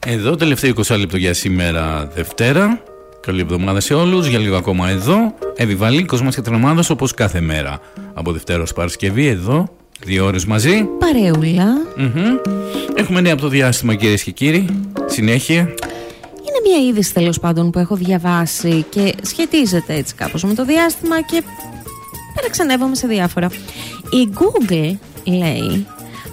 Εδώ τελευταίο 20 λεπτό για σήμερα Δευτέρα. Καλή εβδομάδα σε όλους. Για λίγο ακόμα εδώ. Εβιβαλίκος μας και τρομάδας όπως κάθε μέρα. Από Δευτέρα ως Παρασκευή εδώ. 2 ώρες μαζί. Παρεούλα. Έχουμε νέα από το διάστημα, κυρίες και κύριοι. Συνέχεια. Είναι μια είδηση τέλος πάντων που έχω διαβάσει και σχετίζεται έτσι κάπως με το διάστημα και παραξενεύομαι σε διάφορα. Η Google λέει